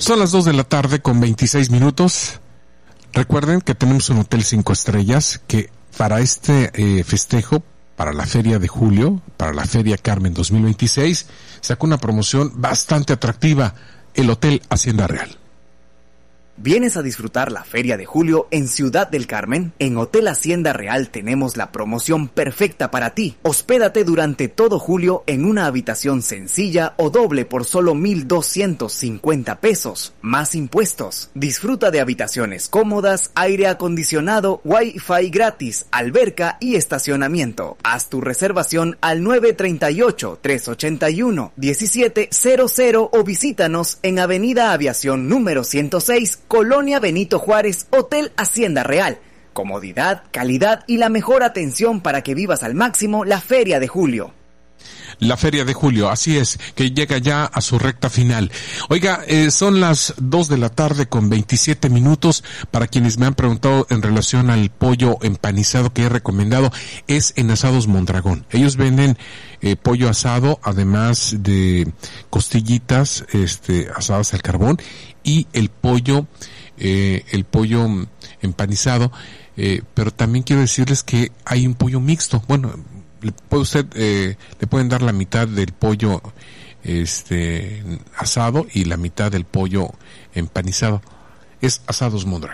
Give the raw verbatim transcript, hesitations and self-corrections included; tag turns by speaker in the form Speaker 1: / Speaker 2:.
Speaker 1: Son las dos de la tarde con veintiséis minutos. Recuerden que tenemos un hotel cinco estrellas que para este eh, festejo, para la feria de julio, para la Feria Carmen dos mil veintiséis, sacó una promoción bastante atractiva, el Hotel Hacienda Real.
Speaker 2: ¿Vienes a disfrutar la Feria de Julio en Ciudad del Carmen? En Hotel Hacienda Real tenemos la promoción perfecta para ti. Hospédate durante todo julio en una habitación sencilla o doble por solo mil doscientos cincuenta pesos, más impuestos. Disfruta de habitaciones cómodas, aire acondicionado, wifi gratis, alberca y estacionamiento. Haz tu reservación al nueve tres ocho, tres ocho uno, uno siete cero cero o visítanos en Avenida Aviación número ciento seis, Colonia Benito Juárez, Hotel Hacienda Real. Comodidad, calidad y la mejor atención para que vivas al máximo la Feria de Julio.
Speaker 1: La Feria de Julio, así es, que llega ya a su recta final. Oiga, eh, son las dos de la tarde con veintisiete minutos. Para quienes me han preguntado en relación al pollo empanizado que he recomendado, es en Asados Mondragón. Ellos venden eh, pollo asado, además de costillitas este, asadas al carbón, y el pollo, eh, el pollo empanizado. Eh, pero también quiero decirles que hay un pollo mixto. Bueno, le puede usted eh, le pueden dar la mitad del pollo este asado y la mitad del pollo empanizado. Es Asados Mondragón.